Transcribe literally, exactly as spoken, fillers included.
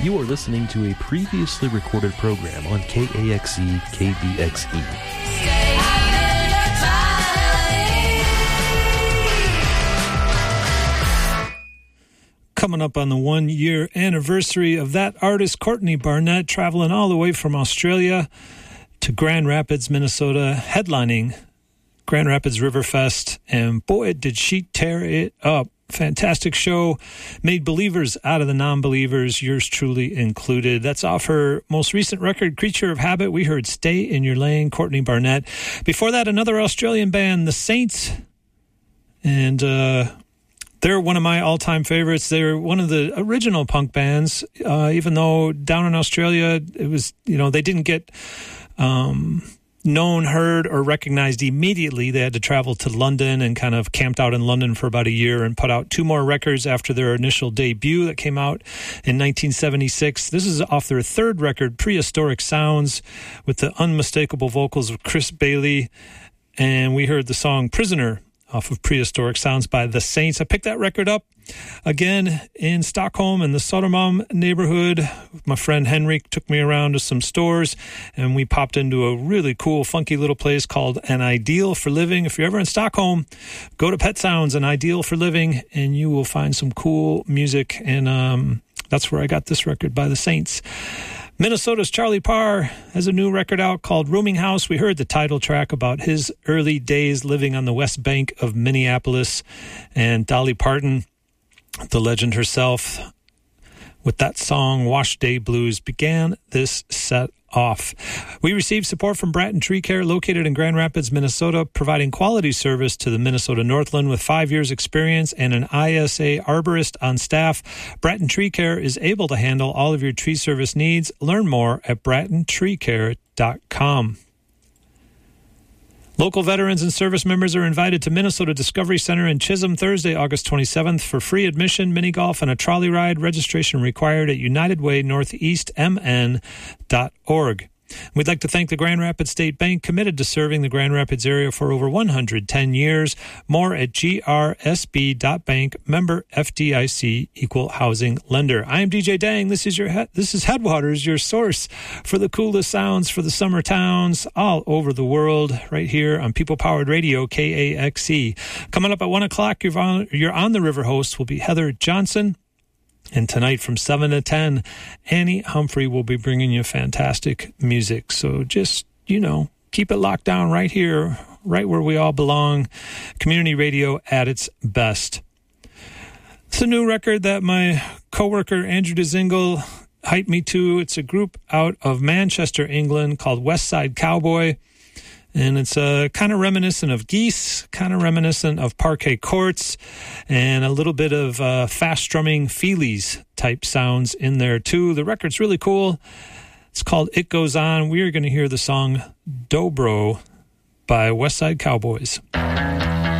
You are listening to a previously recorded program on K A X E K B X E. Coming up on the one-year anniversary of that artist, Courtney Barnett, traveling all the way from Australia to Grand Rapids, Minnesota, headlining Grand Rapids Riverfest, and boy, did she tear it up. Fantastic show, made believers out of the non-believers, yours truly included. That's off her most recent record, Creature of Habit. We heard Stay in Your Lane, Courtney Barnett. Before that, another Australian band, The Saints, and uh, they're one of my all-time favorites. They're one of the original punk bands, uh, even though down in Australia, it was, you know, they didn't get um, known, heard, or recognized immediately. They had to travel to London and kind of camped out in London for about a year and put out two more records after their initial debut that came out in nineteen seventy-six. This is off their third record, Prehistoric Sounds, with the unmistakable vocals of Chris Bailey. And we heard the song Prisoner off of Prehistoric Sounds by The Saints. I picked that record up again in Stockholm in the Södermalm neighborhood. My friend Henrik took me around to some stores, and we popped into a really cool, funky little place called An Ideal for Living. If you're ever in Stockholm, go to Pet Sounds, An Ideal for Living, and you will find some cool music. And um, that's where I got this record by The Saints. Minnesota's Charlie Parr has a new record out called Rooming House. We heard the title track about his early days living on the West Bank of Minneapolis. And Dolly Parton, the legend herself, with that song Wash Day Blues, began this set off. We received support from Bratton Tree Care, located in Grand Rapids, Minnesota, providing quality service to the Minnesota Northland with five years experience and an I S A arborist on staff. Bratton Tree Care is able to handle all of your tree service needs. Learn more at bratton tree care dot com. Local veterans and service members are invited to Minnesota Discovery Center in Chisholm Thursday, August twenty-seventh for free admission, mini golf, and a trolley ride. Registration required at United Way Northeast M N dot org. We'd like to thank the Grand Rapids State Bank, committed to serving the Grand Rapids area for over one hundred ten years. More at G R S B dot bank, member F D I C, equal housing lender. I am D J Dang. This is your he- this is Headwaters, your source for the coolest sounds for the summer towns all over the world, right here on People Powered Radio, K A X E. Coming up at one o'clock, you're on, you're on the River host will be Heather Johnson. And tonight from seven to ten, Annie Humphrey will be bringing you fantastic music. So just, you know, keep it locked down right here, right where we all belong. Community radio at its best. It's a new record that my coworker Andrew DeZingle hyped me to. It's a group out of Manchester, England called West Side Cowboy. And it's uh, kind of reminiscent of Geese, kind of reminiscent of Parquet Courts, and a little bit of uh, fast-strumming Feelies type sounds in there, too. The record's really cool. It's called It Goes On. We are going to hear the song Dobro by West Side Cowboys.